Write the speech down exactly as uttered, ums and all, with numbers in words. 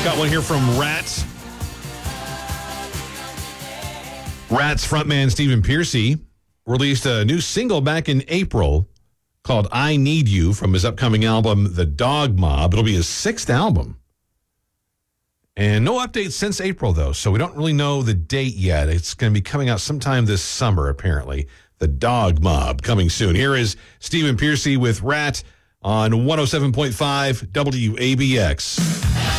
Got one here from Rats. Rats frontman Stephen Pearcy released a new single back in April called I Need You from his upcoming album, The Dog Mob. It'll be his sixth album. And no updates since April, though, so we don't really know the date yet. It's going to be coming out sometime this summer, apparently. The Dog Mob coming soon. Here is Stephen Pearcy with Rat on one oh seven point five W A B X.